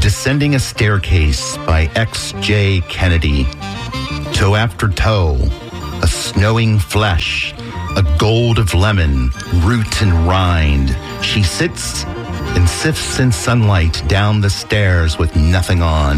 Descending a Staircase by X.J. Kennedy. Toe after toe, a snowing flesh, a gold of lemon, root and rind. She sits and sifts in sunlight down the stairs with nothing on.